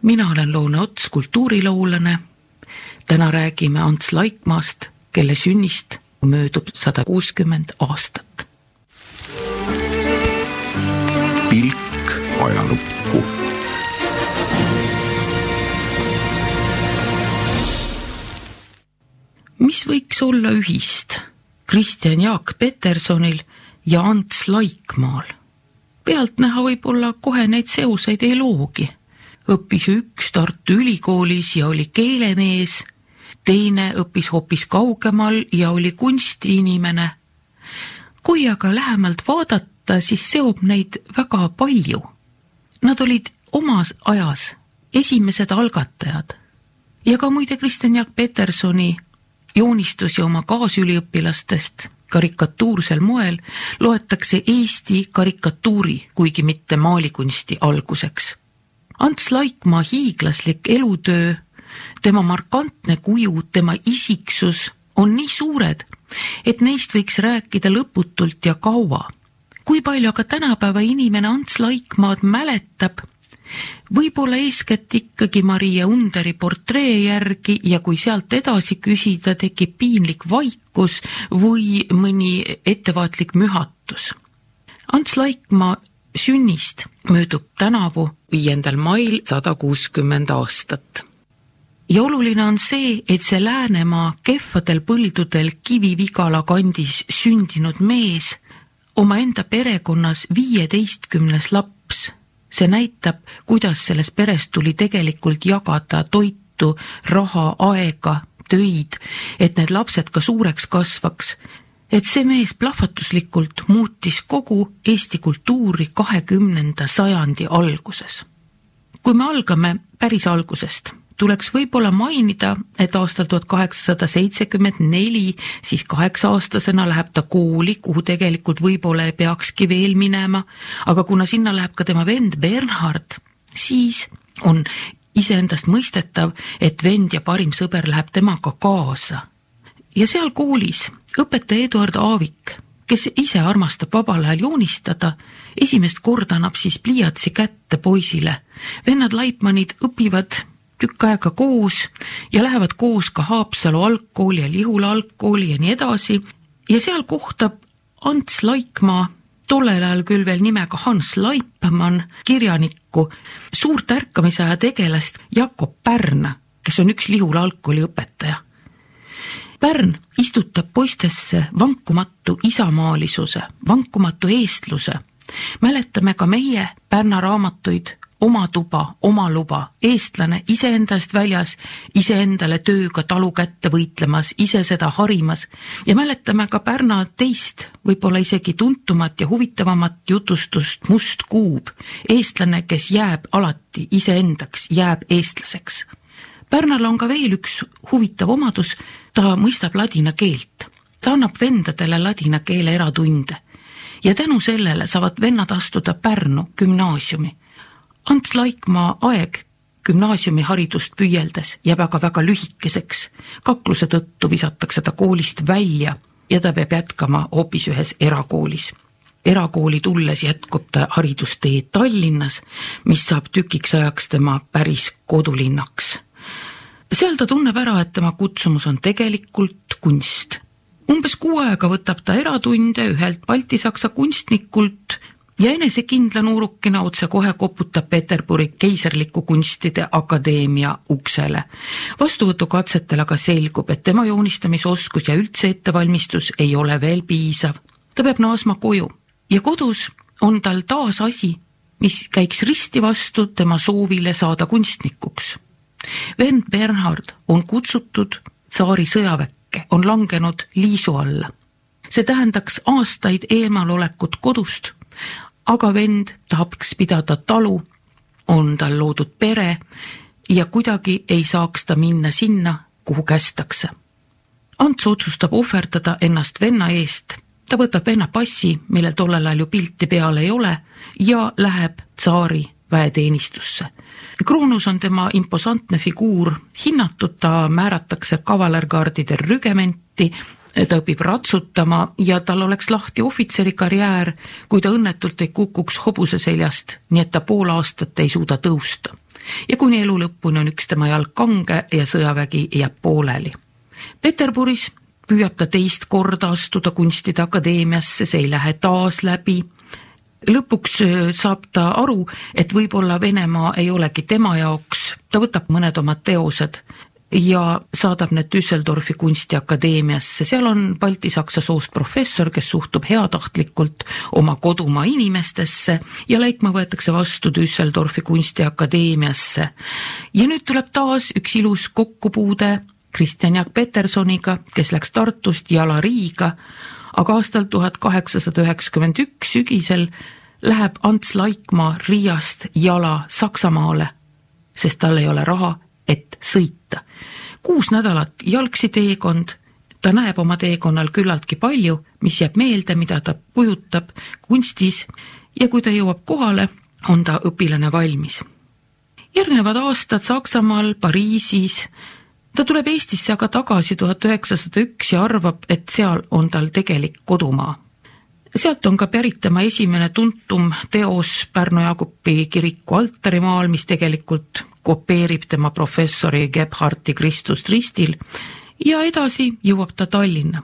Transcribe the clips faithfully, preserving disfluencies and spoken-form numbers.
Mina olen Loone Ots, kultuuriloolane. Täna räägime Ants Laikmaast, kelle sünnist möödub sada kuuskümmend aastat. Pilk ajalukku. Mis võiks olla ühist Kristjan Jaak Petersonil ja Ants Laikmaal? Pealtnäha võib-olla kohe neid seoseid ei loogi. Õppis üks Tartu Ülikoolis ja oli keelemees, teine õppis hoopis kaugemal ja oli kunstiinimene. Kui aga lähemalt vaadata, siis seob neid väga palju. Nad olid omas ajas esimesed algatajad. Ja ka muide Kristjan Jaak Petersoni joonistusi oma kaasüliõpilastest karikatuursel moel loetakse Eesti karikatuuri, kuigi mitte maalikunsti alguseks. Ants Laikmaa hiiglaslik elutöö, tema markantne kuju, tema isiksus on nii suured, et neist võiks rääkida lõputult ja kaua. Kui palju aga tänapäeva inimene Ants Laikmaad mäletab, võib-olla eeskätt ikkagi Maria Underi portree järgi ja kui sealt edasi küsida, tekib piinlik vaikus või mõni ettevaatlik mühatus. Ants Laikmaa sünnist möödub tänavu viiendal mail sada kuuskümmend aastat. Ja oluline on see, et see Läänemaa kehvadel põldudel Kivi-Vigala kandis sündinud mees oma enda perekonnas viieteistkümnes laps. See näitab, kuidas selles peres tuli tegelikult jagada toitu, raha, aega, töid, et need lapsed ka suureks kasvaks. Et see mees plahvatuslikult muutis kogu Eesti kultuuri kahekümnenda sajandi alguses. Kui me algame päris algusest, tuleks võib-olla mainida, et aastal tuhat kaheksasada seitsekümmend neli, siis kaheksa aastasena läheb ta kooli, kuhu tegelikult võib-olla ei peakski veel minema, aga kuna sinna läheb ka tema vend Bernhard, siis on iseendast mõistetav, et vend ja parim sõber läheb temaga kaasa. Ja seal koolis õpetaja Eduard Aavik, kes ise armastab vabal ajal joonistada, esimest korda annab siis pliiatsi kätte poisile. Vennad Laikmanid õpivad tükk aega koos ja lähevad koos ka Haapsalu algkooli ja Lihula algkooli ja nii edasi. Ja seal kohtab Ants Laikmaa, tollel ajal küll veel nimega Hans Laipmann, kirjanikku, suurt ärkamisaja tegelast Jakob Pärna, kes on üks Lihula algkooli õpetaja. Pärn istutab poistesse vankumatu isamaalisuse, vankumatu eestluse. Mäletame ka meie Pärna raamatuid Oma tuba, oma luba, eestlane iseendast väljas, iseendale tööga talu kätte võitlemas, ise seda harimas ja mäletame ka Pärna teist, võib-olla isegi tuntumat ja huvitavamat jutustust Must kuub, eestlane, kes jääb alati iseendaks, jääb eestlaseks. Pärnal on ka veel üks huvitav omadus, ta mõistab ladina keelt, ta annab vendadele ladina keele eratunde ja tänu sellele saavad vennad astuda Pärnu gümnaasiumi. Ants Laikmaa aeg gümnaasiumi haridust püüeldes jääb aga väga lühikeseks. Kakluse tõttu visatakse ta koolist välja ja ta peab jätkama hoopis ühes erakoolis. Erakooli tulles jätkub ta haridustee Tallinnas, mis saab tükiks ajaks tema päris kodulinnaks. Seal ta tunneb ära, et tema kutsumus on tegelikult kunst. Umbes kuu aega võtab ta eratunde ühelt baltisaksa kunstnikult ja enesekindla nuurukina otse kohe koputab Peterburi keiserliku kunstide akadeemia uksele. Vastuvõtukatsetel aga selgub, et tema joonistamisoskus ja üldse ettevalmistus ei ole veel piisav. Ta peab naasma koju ja kodus on tal taas asi, mis käiks risti vastu tema soovile saada kunstnikuks. Vend Bernhard on kutsutud tsaari sõjaväkke, on langenud liisu alla. See tähendaks aastaid eemalolekut kodust, aga vend tahaks pidada talu, on tal loodud pere ja kuidagi ei saaks ta minna sinna, kuhu kästakse. Ants otsustab ohverdada ennast venna eest. Ta võtab venna passi, millel tollel ajal ju pilti peal ei ole, ja läheb tsaari väeteenistusse. Kroonus on tema imposantne figuur hinnatud, ta määratakse kavalergaardide rügementi, ta õpib ratsutama ja tal oleks lahti ohvitseri karjäär, kui ta õnnetult ei kukuks hobuse seljast, nii et ta pool aastat ei suuda tõusta. Ja kuni elu lõpuni on üks tema jalg kange ja sõjavägi jääb pooleli. Peterburis püüab ta teist korda astuda kunstide akadeemiasse, see ei lähe taas läbi. Lõpuks saab ta aru, et võib-olla Venemaa ei olegi tema jaoks, ta võtab mõned oma teosed ja saadab need Düsseldorfi kunstiakadeemiasse. Seal on baltisaksa soost professor, kes suhtub heatahtlikult oma kodumaa inimestesse ja Laikmaa võetakse vastu Düsseldorfi kunstiakadeemiasse. Ja nüüd tuleb taas üks ilus kokkupuude Kristjan Jaak Petersoniga, kes läks Tartust jala Riiga, aga aastal tuhat kaheksasada üheksakümmend üks sügisel läheb Ants Laikmaa Riiast jala Saksamaale, sest tal ei ole raha, et sõita. Kuus nädalat jalgsi teekond, ta näeb oma teekonnal küllaltki palju, mis jääb meelde, mida ta kujutab kunstis ja kui ta jõuab kohale, on ta õpilane valmis. Järgnevad aastad Saksamaal, Pariisis, ta tuleb Eestisse aga tagasi tuhat üheksasada üks ja arvab, et seal on tal tegelik kodumaa. Sealt on ka pärit tema esimene tuntum teos Pärnu Jaagupi kiriku altarimaal, mis tegelikult kopeerib tema professori Gebhardi Kristust ristil ja edasi jõuab ta Tallinna.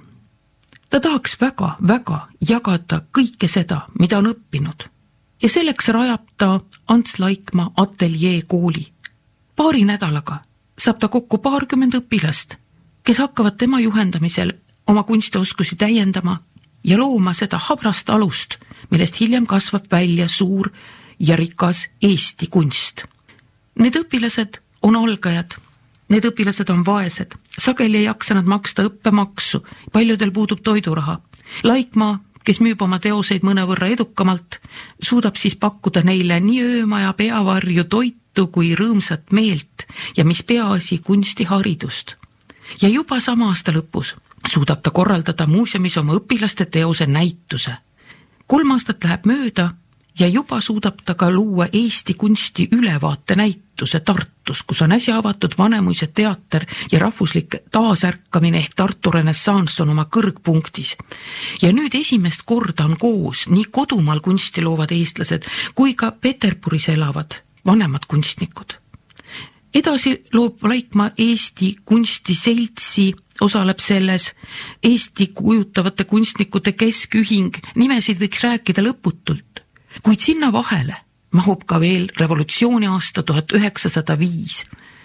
Ta tahaks väga, väga jagada kõike seda, mida on õppinud ja selleks rajab ta Ants Laikmaa ateljee kooli. Paari nädalaga saab ta kokku paarkümmend õpilast, kes hakkavad tema juhendamisel oma kunstioskusi täiendama ja looma seda habrast alust, millest hiljem kasvab välja suur ja rikas Eesti kunst. Need õpilased on algajad, need õpilased on vaesed, sageli ei jaksa nad maksta õppemaksu, paljudel puudub toiduraha. Laikmaa, kes müüb oma teoseid mõnevõrra edukamalt, suudab siis pakkuda neile nii öömaja peavarju toitu kui rõõmsat meelt ja mis peaasi kunstiharidust. Ja juba sama aasta lõpus suudab ta korraldada muuseumis oma õpilaste teose näituse. Kolm aastat läheb mööda ja juba suudab ta ka luua Eesti kunsti ülevaate näituse Tartus, kus on äsja avatud Vanemuise teater ja rahvuslik taasärkamine ehk Tartu renessanss on oma kõrgpunktis. Ja nüüd esimest korda on koos nii kodumaal kunsti loovad eestlased kui ka Peterburis elavad vanemad kunstnikud. Edasi loob Laikmaa Eesti kunstiseltsi, osaleb selles Eesti kujutavate kunstnikute keskühing, nimesid võiks rääkida lõputult, kuid sinna vahele mahub ka veel revolutsiooni aasta tuhat üheksasada viis.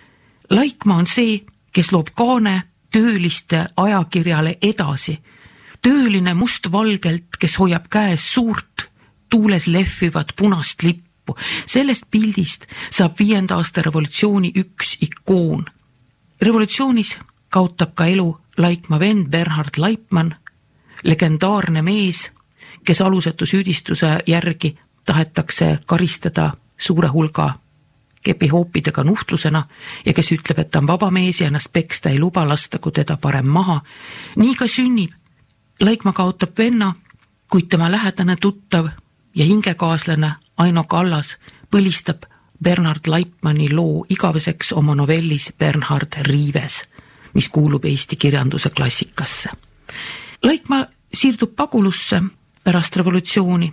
Laikmaa on see, kes loob kaane tööliste ajakirjale Edasi. Tööline mustvalgelt, kes hoiab käes suurt tuules lehvivat punast lippu. Sellest pildist saab viienda aasta revolutsiooni üks ikoon. Revolutsioonis kaotab ka elu Laikmaa vend Bernhard Laipmann, legendaarne mees, kes alusetu süüdistuse järgi tahetakse karistada suure hulga kepihoopidega nuhtlusena ja kes ütleb, et ta on vaba mees ja ennast peksta ei luba, lastagu teda parem maha. Nii ka sünnib. Laikmaa kaotab venna, kuid tema lähedane tuttav ja hingekaaslane Aino Kallas põlistab Bernhard Laipmanni loo igaveseks oma novellis Bernhard Riives, mis kuulub Eesti kirjanduse klassikasse. Laikmaa siirdub pagulusse pärast revolutsiooni,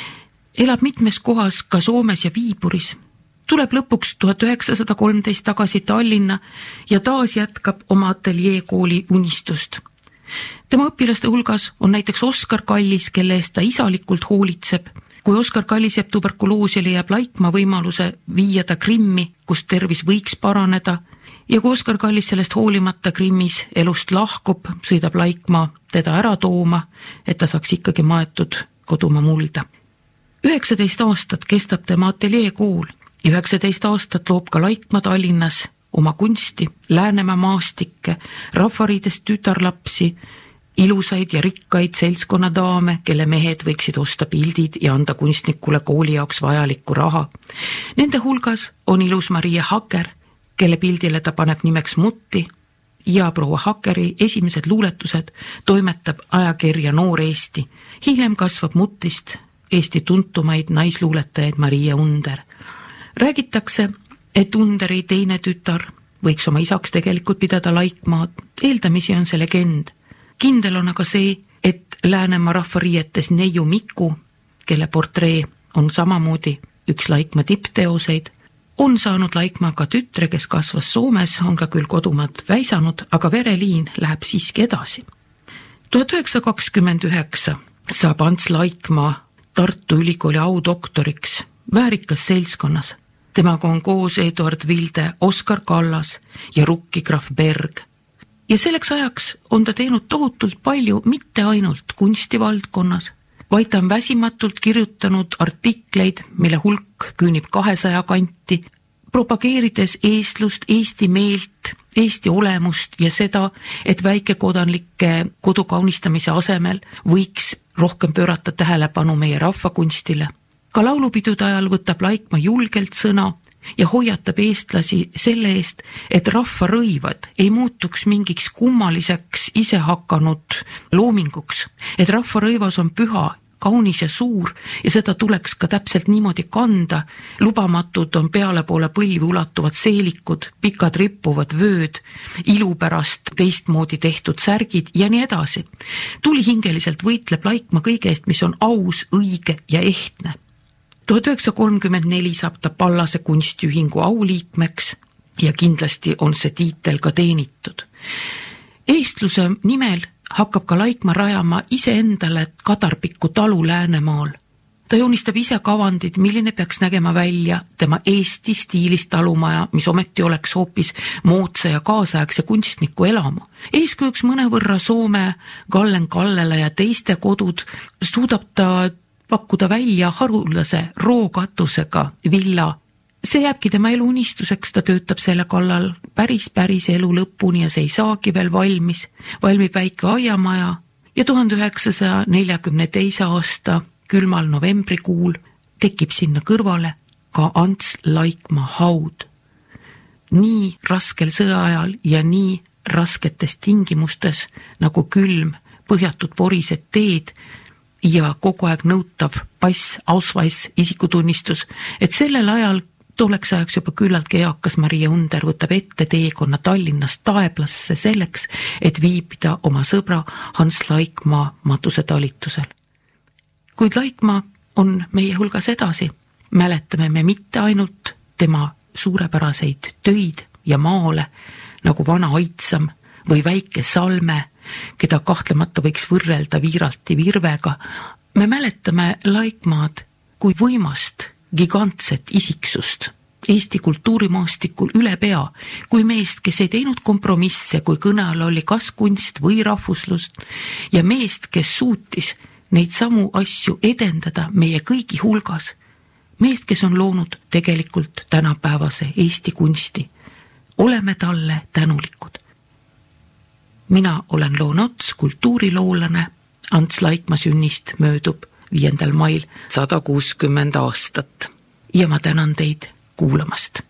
elab mitmes kohas ka Soomes ja Viiburis, tuleb lõpuks tuhat üheksasada kolmteist tagasi Tallinna ja taas jätkab oma ateljeekooli unistust. Tema õpilaste hulgas on näiteks Oskar Kallis, kelle eest ta isalikult hoolitseb. Kui Oskar Kallis jääb tuberkuloosile, jääb Laikmaa võimaluse viia ta Krimmi, kus tervis võiks paraneda, ja kui Oskar Kallis sellest hoolimata Krimmis elust lahkub, sõidab Laikmaa teda ära tooma, et ta saaks ikkagi maetud kodumaa mulda. üheksateist aastat kestab tema ateljeekool ja üheksateist aastat loob ka Laikmaa Tallinnas oma kunsti, Läänemaa maastikke, rahvariidest tütarlapsi, ilusaid ja rikkaid seltskonnadaame, kelle mehed võiksid osta pildid ja anda kunstnikule kooli jaoks vajalikku raha. Nende hulgas on ilus Maria Haker, kelle pildile ta paneb nimeks Mutti ja proua Hakeri esimesed luuletused toimetab ajakirja Noor Eesti. Hiljem kasvab Muttist Eesti tuntumaid naisluuletajaid Maria Under. Räägitakse, et Underi teine tütar võiks oma isaks tegelikult pidada Laikmaad. Eeldamisi on see legend. kindel on aga see, et Läänemaa rahvariietes neiu Miku, kelle portree on samamoodi üks Laikmaa tippteoseid, on saanud Laikmaa ka tütre, kes kasvas Soomes, on ka küll kodumaad väisanud, aga vereliin läheb siiski edasi. tuhat üheksasada kakskümmend üheksa saab Ants Laikmaa Tartu Ülikooli audoktoriks väärikas seltskonnas. Temaga on koos Eduard Vilde, Oskar Kallas ja Rukki Graf Berg. Ja selleks ajaks on ta teinud tohutult palju mitte ainult kunstivaldkonnas, vaid ta on väsimatult kirjutanud artikleid, mille hulk küünib kahesaja kanti, propageerides eestlust, eesti meelt, eesti olemust ja seda, et väikekodanlike kodu kaunistamise asemel võiks rohkem pöörata tähelepanu meie rahvakunstile. Ka laulupidude ajal võtab Laikmaa julgelt sõna ja hoiatab eestlasi selle eest, et rahvarõivad ei muutuks mingiks kummaliseks isehakanud loominguks, et rahvarõivas on püha, kaunis ja suur ja seda tuleks ka täpselt niimoodi kanda, lubamatud on peale poole põlvi ulatuvad seelikud, pikad rippuvad vööd, ilupärast teistmoodi tehtud särgid ja nii edasi. Tulihingeliselt võitleb Laikmaa kõige eest, mis on aus, õige ja ehtne. tuhat üheksasada kolmkümmend neli saab ta Pallase kunstiühingu auliikmeks ja kindlasti on see tiitel ka teenitud. Eestluse nimel hakkab ka Laikmaa rajama iseendale Kadarpiku talu Läänemaal. Ta joonistab ise kavandid, milline peaks nägema välja tema Eesti stiilis talumaja, mis ometi oleks hoopis moodsa ja kaasaegse kunstniku elamu. Eeskujuks mõnevõrra Soome Gallen Kallele ja teiste kodud suudab ta pakkuda välja haruldase rookatusega villa. See jääbki tema elu unistuseks, ta töötab selle kallal päris päris elu lõpuni ja see ei saagi veel valmis. Valmib väike aiamaja ja tuhande üheksasaja neljakümne teise aasta külmal novembrikuul tekib sinna kõrvale ka Ants Laikmaa haud. Nii raskel sõjaajal ja nii rasketes tingimustes nagu külm, põhjatud porised teed ja kogu aeg nõutav pass, ausweis, isikutunnistus, et sellel ajal tolleks ajaks juba küllaltki eakas Maria Under võtab ette teekonna Tallinnast Taeblasse selleks, et viibida oma sõbra Hans Laikmaa matusetalitusel. Kuid Laikmaa on meie hulgas edasi, mäletame me mitte ainult tema suurepäraseid töid ja maale, nagu Vana Aitsam või Väike Salme, keda kahtlemata võiks võrrelda Viiralti Virvega. Me mäletame Laikmaad kui võimast, gigantset isiksust Eesti kultuurimaastikul üle pea, kui meest, kes ei teinud kompromisse, kui kõne all oli kas kunst või rahvuslust ja meest, kes suutis neid samu asju edendada meie kõigi hulgas. Meest, kes on loonud tegelikult tänapäevase Eesti kunsti. Oleme talle tänulikud. Mina olen Loon Ots, kultuuriloolane. Ants Laikmaa sünnist möödub viiendal mail sada kuuskümmend aastat. Ja ma tänan teid kuulamast.